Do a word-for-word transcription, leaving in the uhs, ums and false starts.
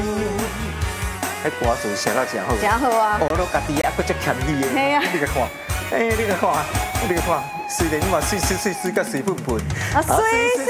迄歌词写到真好， 真好啊！ 哦，都家己也搁只谦虚的， 嘿啊你个看，哎，你个看，你个看，虽然我水水水水甲水喷喷， 啊，水水